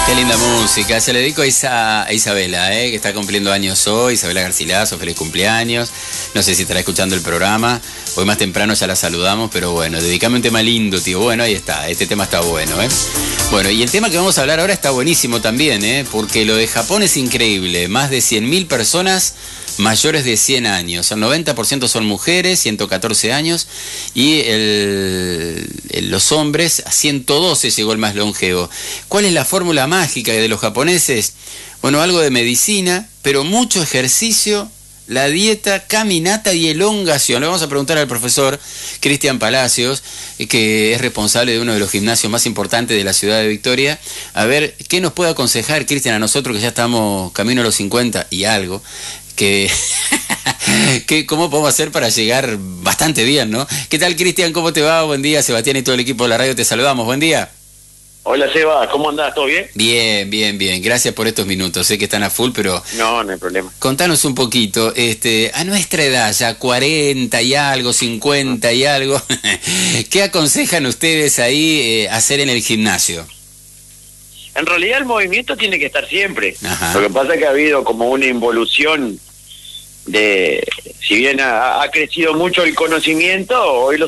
Qué linda música, se le dedico a Isabela, que está cumpliendo años hoy, Isabela Garcilaso, feliz cumpleaños. No sé si estará escuchando el programa, hoy más temprano ya la saludamos, pero bueno, dedicame un tema lindo, tío. Bueno, ahí está, este tema está bueno, Bueno, y el tema que vamos a hablar ahora está buenísimo también, porque lo de Japón es increíble, más de 100.000 personas mayores de 100 años, el 90% son mujeres, 114 años, y los hombres, a 112 llegó el más longevo. ¿Cuál es la fórmula mágica de los japoneses? Bueno, algo de medicina, pero mucho ejercicio, la dieta, caminata y elongación. Le vamos a preguntar al profesor Cristian Palacios, que es responsable de uno de los gimnasios más importantes de la ciudad de Victoria, a ver qué nos puede aconsejar, Cristian, a nosotros que ya estamos camino a los 50 y algo, que cómo podemos hacer para llegar bastante bien, ¿no? ¿Qué tal, Cristian? ¿Cómo te va? Buen día, Sebastián y todo el equipo de la radio, te saludamos. Buen día. Hola, Seba, ¿cómo andás? ¿Todo bien? Bien, bien, bien. Gracias por estos minutos. Sé que están a full, pero... No hay problema. Contanos un poquito, a nuestra edad, ya 40 y algo, 50 y algo, ¿qué aconsejan ustedes ahí hacer en el gimnasio? En realidad el movimiento tiene que estar siempre. Ajá. Lo que pasa es que ha habido como una involución de... Si bien ha crecido mucho el conocimiento, hoy los